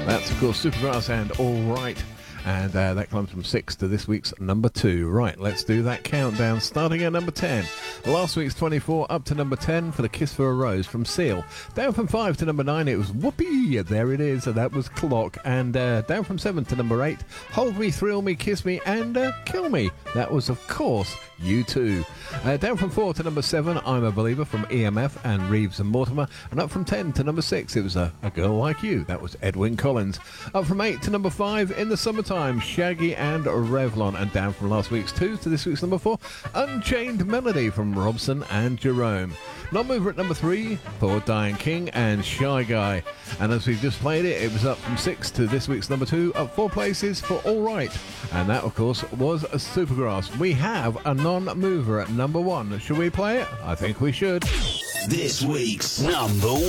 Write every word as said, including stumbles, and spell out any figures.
That's, of course, Supergrass and All Right. And uh, that climbs from six to this week's number two. Right, let's do that countdown, starting at number ten. Last week's twenty-four up to number ten for the Kiss for a Rose from Seal. Down from five to number nine, it was Whoopee. There it is, and that was Clock. And uh, down from seven to number eight, Hold Me, Thrill Me, Kiss Me, and uh, Kill Me. That was, of course, U two. Uh, down from four to number seven, I'm a Believer from E M F and Reeves and Mortimer. And up from ten to number six, it was a, a Girl Like You. That was Edwyn Collins. Up from eight to number five, In the Summertime, Shaggy and Revlon. And down from last week's two to this week's number four, Unchained Melody from Robson and Jerome. Non-mover at number three for Diane King and Shy Guy. And as we just played it, it was up from six to this week's number two, up four places for All Right. And that, of course, was Supergrass. We have a non-mover at number one. Should we play it? I think we should. This week's number